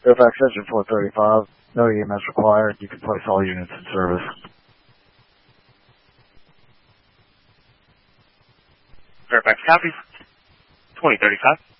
Fairfax Engine 435, no EMS required. You can place all units in service. Fairfax copies. 2035.